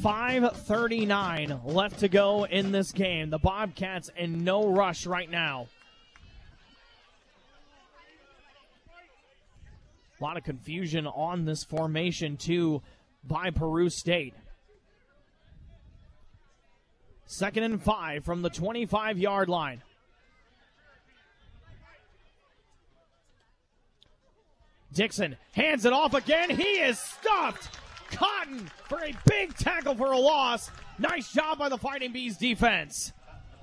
5:39 left to go in this game. The Bobcats in no rush right now. A lot of confusion on this formation, too, by Peru State. 2nd and 5 from the 25-yard line. Dixon hands it off again. He is stuffed. Cotton for a big tackle for a loss. Nice job by the Fighting Bees defense.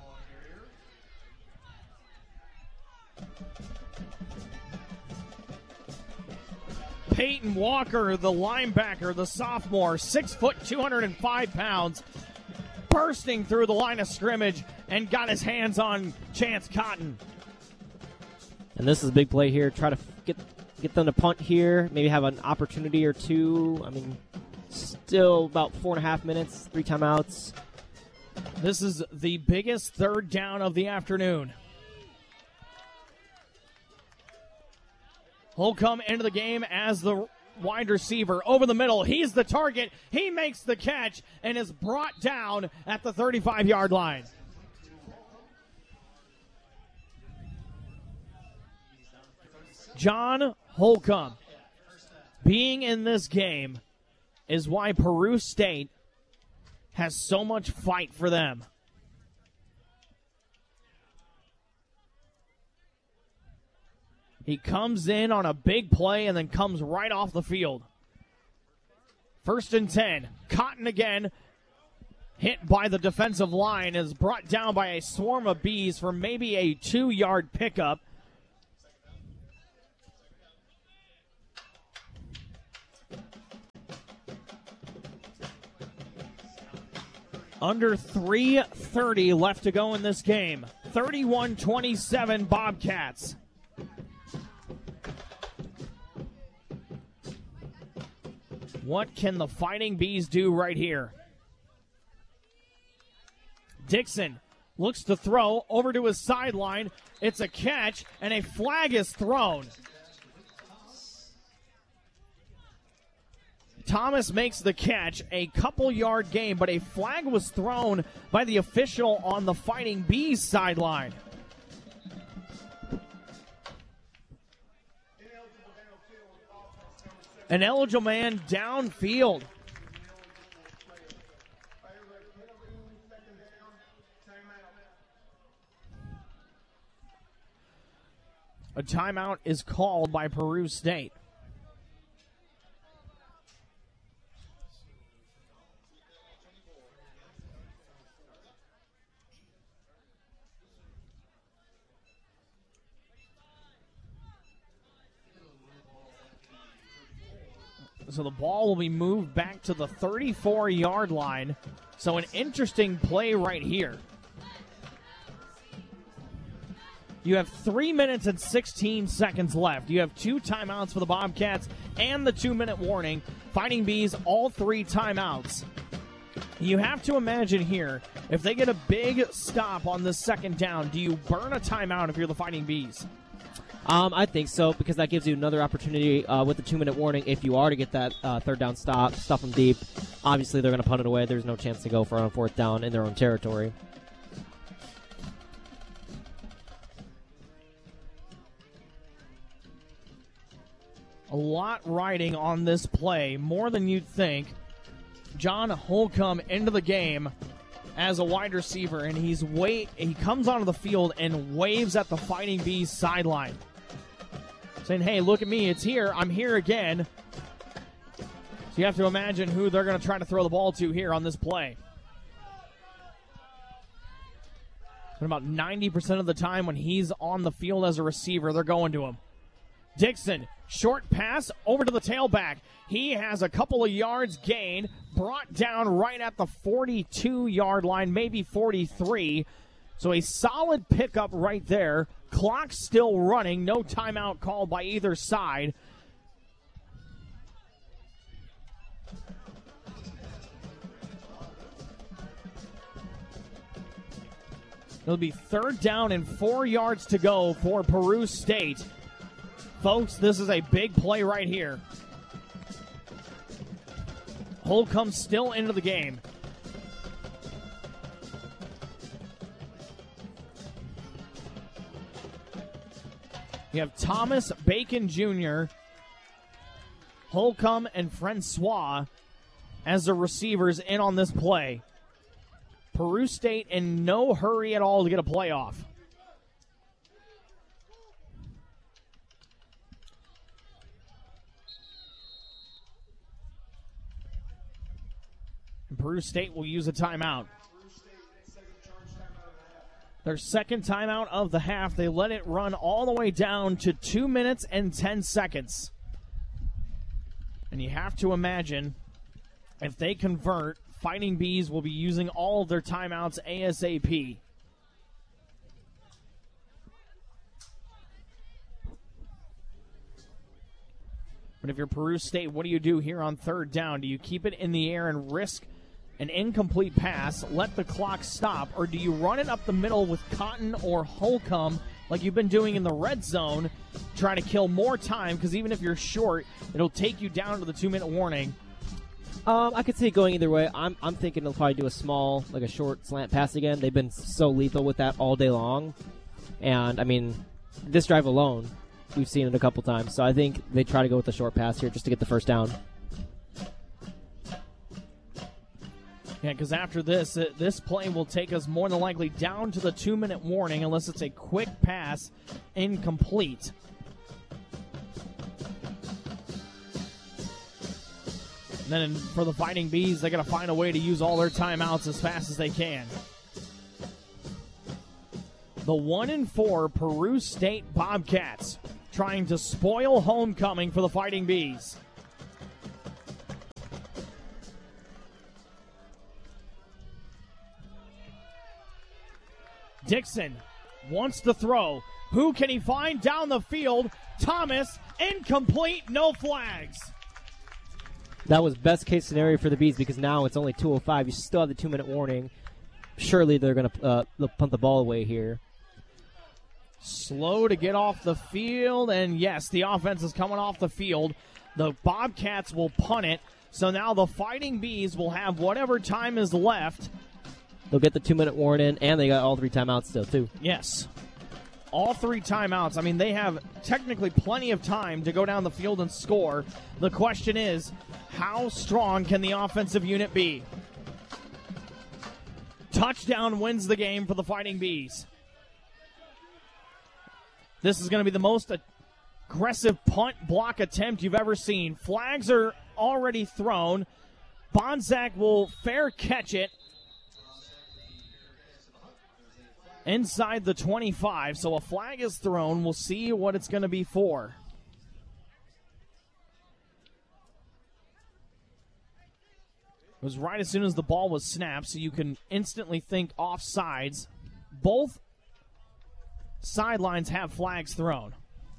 Peyton Walker, the linebacker, the sophomore, 6 foot, 205 pounds, bursting through the line of scrimmage and got his hands on Chance Cotton. And this is a big play here. Try to get them to punt here, maybe have an opportunity or two. I mean, still about 4.5 minutes, 3 timeouts. This is the biggest third down of the afternoon. Holcomb into the game as the wide receiver. Over the middle, he's the target. He makes the catch and is brought down at the 35-yard line. John Holcomb being in this game is why Peru State has so much fight for them. He comes in on a big play and then comes right off the field. 1st and 10. Cotton again, hit by the defensive line, is brought down by a swarm of bees for maybe a 2-yard pickup. Under 3:30 left to go in this game. 31-27 Bobcats. What can the Fighting Bees do right here? Dixon looks to throw over to his sideline. It's a catch, and a flag is thrown. Thomas makes the catch, a couple-yard gain, but a flag was thrown by the official on the Fighting Bees sideline. An eligible man downfield. A timeout is called by Peru State. So the ball will be moved back to the 34-yard line. So an interesting play right here. You have 3 minutes and 16 seconds left. You have 2 timeouts for the Bobcats and the 2-minute warning. Fighting Bees, all 3 timeouts. You have to imagine here, if they get a big stop on this 2nd down, do you burn a timeout if you're the Fighting Bees? I think so, because that gives you another opportunity with the 2-minute warning. If you are to get that 3rd down stop, stuff them deep, obviously they're going to punt it away. There's no chance to go for a 4th down in their own territory. A lot riding on this play, more than you'd think. John Holcomb into the game as a wide receiver, and he comes onto the field and waves at the Fighting Bees sideline, saying, hey, look at me, it's here, I'm here again. So you have to imagine who they're going to try to throw the ball to here on this play. And about 90% of the time when he's on the field as a receiver, they're going to him. Dixon, short pass over to the tailback. He has a couple of yards gained, brought down right at the 42-yard line, maybe 43. So a solid pickup right there. Clock still running. No timeout called by either side. It'll be 3rd down and 4 yards to go for Peru State. Folks, this is a big play right here. Holcomb still into the game. You have Thomas, Bacon Jr., Holcomb, and Francois as the receivers in on this play. Peru State in no hurry at all to get a playoff. And Peru State will use a timeout. Their second timeout of the half. They let it run all the way down to 2 minutes and 10 seconds. And you have to imagine if they convert, Fighting Bees will be using all of their timeouts ASAP. But if you're Peru State, what do you do here on third down? Do you keep it in the air and risk an incomplete pass, let the clock stop, or do you run it up the middle with Cotton or Holcomb like you've been doing in the red zone, try to kill more time, because even if you're short, it'll take you down to the 2-minute warning? I could see it going either way. I'm thinking they'll probably do a small, like a short slant pass again. They've been so lethal with that all day long. And, I mean, this drive alone, we've seen it a couple times. So I think they try to go with the short pass here just to get the first down. Yeah, because after this, this play will take us more than likely down to the 2-minute warning unless it's a quick pass incomplete. And then for the Fighting Bees, they got to find a way to use all their timeouts as fast as they can. The 1-4 Peru State Bobcats trying to spoil homecoming for the Fighting Bees. Dixon wants to throw. Who can he find down the field? Thomas, incomplete, no flags. That was best case scenario for the Bees because now it's only 2:05. You still have the 2-minute warning. Surely they're going to punt the ball away here. Slow to get off the field, and yes, the offense is coming off the field. The Bobcats will punt it, so now the Fighting Bees will have whatever time is left. They'll get the 2-minute warning, and they got all 3 timeouts still, too. Yes. All 3 timeouts. I mean, they have technically plenty of time to go down the field and score. The question is, how strong can the offensive unit be? Touchdown wins the game for the Fighting Bees. This is going to be the most aggressive punt block attempt you've ever seen. Flags are already thrown. Bonsack will fair catch it inside the 25, so a flag is thrown. We'll see what it's going to be for. It was right as soon as the ball was snapped, so you can instantly think offsides. Both sidelines have flags thrown.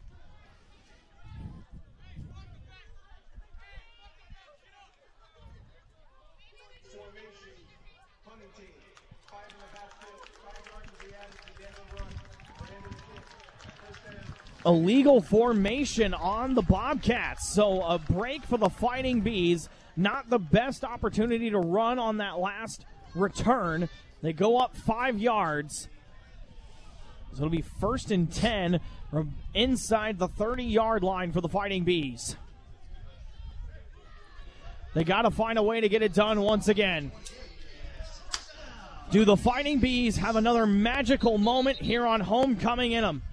Illegal formation on the Bobcats. So a break for the Fighting Bees. Not the best opportunity to run on that last return. They go up 5 yards. So it'll be 1st and 10 from inside the 30-yard line for the Fighting Bees. They got to find a way to get it done once again. Do the Fighting Bees have another magical moment here on homecoming in them?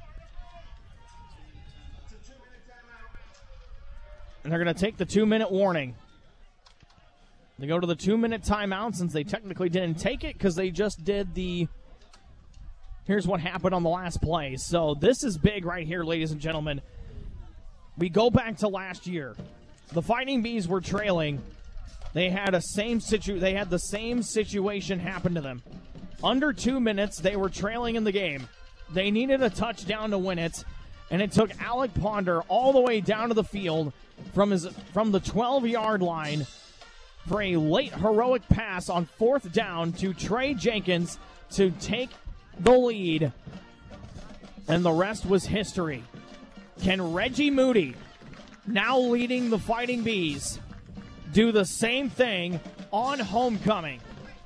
And they're going to take the 2-minute warning. They go to the 2-minute timeout since they technically didn't take it because they just did the... Here's what happened on the last play. So this is big right here, ladies and gentlemen. We go back to last year. The Fighting Bees were trailing. They had the same situation happen to them. Under 2 minutes, they were trailing in the game. They needed a touchdown to win it, and it took Alec Ponder all the way down to the field from the 12-yard line for a late heroic pass on 4th down to Trey Jenkins to take the lead, and the rest was history. Can Reggie Moody, now leading the Fighting Bees, do the same thing on homecoming.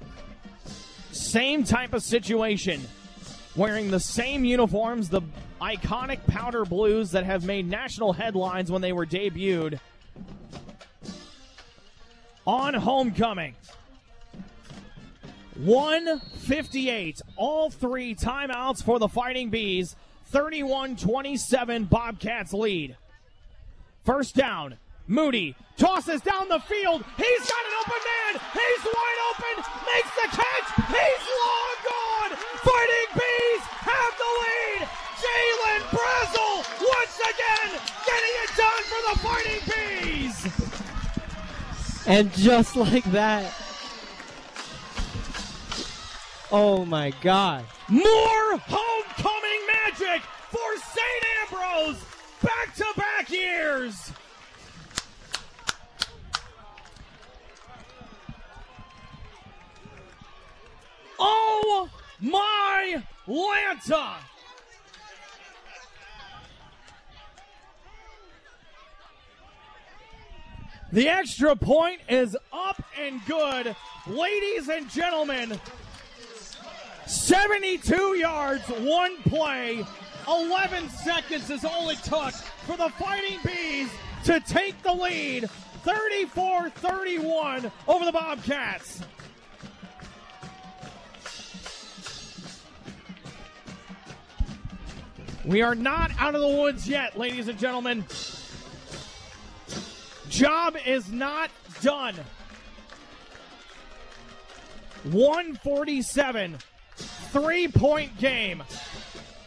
Same type of situation. Wearing the same uniforms, the iconic powder blues that have made national headlines when they were debuted. On homecoming. 1:58. All three timeouts for the Fighting Bees. 31-27 Bobcats lead. First down. Moody tosses down the field. He's got an open man. He's wide open. Makes the catch. He's long gone. Fighting Bees have the lead. Jalen Brazel once again getting it done for the Fighting Bees. And just like that. Oh my God. More homecoming magic for St. Ambrose. Back-to-back years. Oh my Lanta. The extra point is up and good. Ladies and gentlemen, 72 yards, one play, 11 seconds is all it took for the Fighting Bees to take the lead, 34-31 over the Bobcats. We are not out of the woods yet, ladies and gentlemen. Job is not done. 147, 3-point game.